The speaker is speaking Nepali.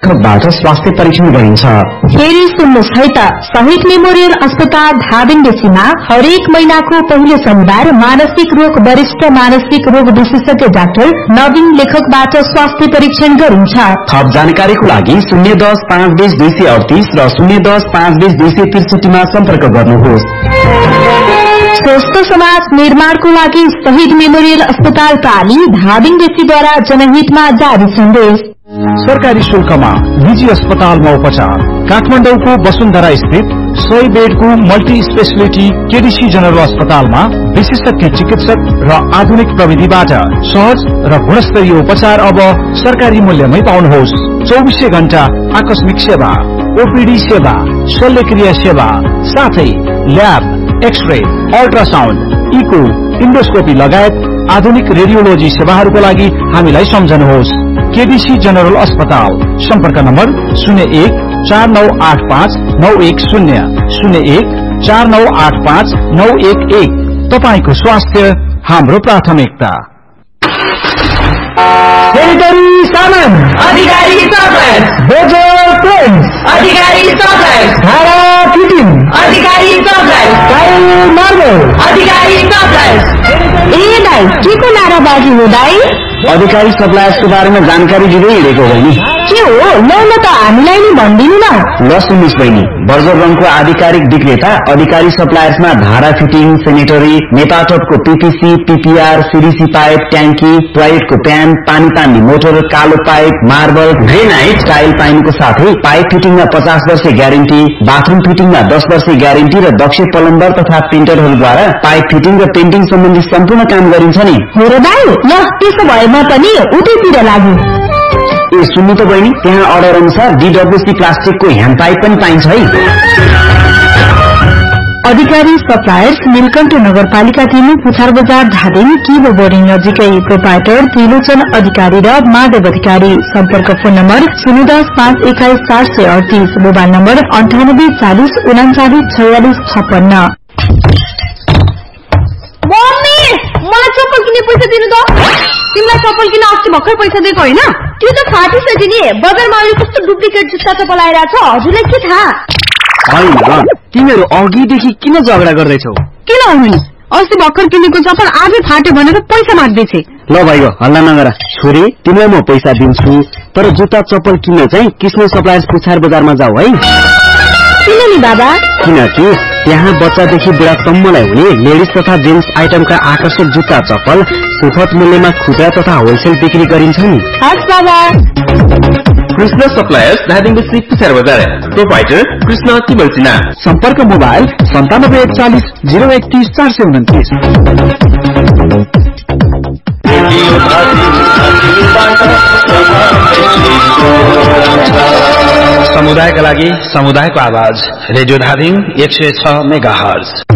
लेखकबाट स्वास्थ्य परीक्षण गरिन्छ। फेरि सुन्नुहोस् है त, शहीद मेमोरियल अस्पताल धादिङ बेसीमा हरेक महिनाको पहिलो शनिबार मानसिक रोग वरिष्ठ मानसिक रोग विशेषज्ञ डाक्टर नवीन लेखकबाट स्वास्थ्य परीक्षण गरिन्छ। थप जानकारीको लागि 010-520-238 र 010-520-263 मा सम्पर्क गर्नुहोस्। स्वस्थ समाज निर्माणको लागि शहीद मेमोरियल अस्पताल प्राली धादिङ बेसीद्वारा जनहितमा जारी सन्देश। सरकारी शुल्कमा निजी अस्पतालमा उपचार। काठमाडौँको वसुन्धरा स्थित 100 बेडको मल्टी स्पेशलिटी केडीसी जनरल अस्पतालमा विशेषज्ञ चिकित्सक र आधुनिक प्रविधिबाट सहज र गुणस्तरीय उपचार अब सरकारी मूल्यमै पाउनुहोस्। 24 घण्टा आकस्मिक सेवा, ओपीडी सेवा, शल्यक्रिया सेवा, साथै lab, x-ray, ultrasound, eco, endoscopy लगायत आधुनिक रेडियोलोजी सेवाहरूको लागि हामीलाई सम्झनुहोस्। केडीसी जनरल अस्पताल। सम्पर्क नम्बर 0149859110 0149859111। तपाईको स्वास्थ्य हाम्रो प्राथमिकता। सेनिटरी सामान अधिकारी सप्लायर्स, बोजर पेन्ट्स अधिकारी सप्लायर्स, धारा फिटिङ अधिकारी सप्लायर्स, टाइल मार्बल अधिकारी सप्लायर्स। ए दाइ, के को नाराबाजी हो दाइ? अधिकारी सप्लायर्सको बारेमा जानकारी दिँदै हिँडेको हो नि। के हो? ल त हामीलाई नि भनिदिनु न। ल सुन्नुहोस् बहिनी, बर्जर रङको आधिकारिक विक्रेता अधिकारी सप्लायर्समा धारा fitting, sanitary, नेपाटपको PPC, PPR, CDC pipe, ट्याङ्की, टोयलेटको प्यान, पानी तान्ने मोटर, कालो पाइप, मार्बल, ग्रेनाइट, टाइल पाइनुको साथै पाइप फिटिङमा 50 वर्ष ग्यारेन्टी, बाथरूम फिटिङमा 10 वर्ष ग्यारेन्टी र दक्ष प्लम्बर तथा पेन्टरहरूद्वारा पाइप फिटिङ र पेन्टिङ सम्बन्धी सम्पूर्ण काम गरिन्छ नि। हो र दाइ, ल त्यसो भए म पनि उतैतिर लागु। ए सुन्नु त बहिनी, त्यहाँ अर्डर अनुसार डीडब्ल्यूसी प्लास्टिकको ह्यान्ड पाइप पनि पाइन्छ है। अधिकारी सप्लायर्स, नीलकण्ठ नगरपालिका 3, पुछार बजार, धादिङ, किबो बोर्डिङ नजिकै। प्रोपाइटर त्रिलोचन अधिकारी र माधव अधिकारी। सम्पर्क phone number 010-521-438, mobile number 9840394656। Mummy, मलाई चप्पल किन्ने पैसा दिनु त। तिमीलाई चप्पल किन्न अस्ति भर्खर पैसा दिएको होइन? त्यो त फाटिसक्यो नि। बजारमा अहिले कस्तो डुप्लिकेट जुत्ता चप्पल आइरहेछ, हजुरलाई के थाहा? होइन, तिमीहरू अघिदेखि किन झगडा गर्दैछौ? किन हुनु? अस्ति भर्खर किनेको चप्पल आजै फाट्यो भनेर पैसा माग्दैछ। ल भाइको हल्ला नगर। छोरी, तिमीलाई म पैसा दिन्छु, तर जुत्ता चप्पल किन्न चाहिँ कृष्ण सप्लायर्स पुछार बजारमा जाऊ है। किन नि बाबा? किनकि त्यहाँ बच्चादेखि बुढासम्मलाई हुने लेडिज तथा जेन्ट्स आइटमका आकर्षक जुत्ता चप्पल सुपथ मूल्यमा खुद्रा तथा होलसेल बिक्री गरिन्छ नि। हस् बाबा। कृष्ण सप्लायर्स, धादिङ बेसी, पुछार बजार। प्रोपाइटर कृष्ण तिमल सिन्हा। सम्पर्क मोबाइल 97140031 समुदायका लागि समुदायको आवाज, रेडियो धादिङ 106 मेगाहर्ज।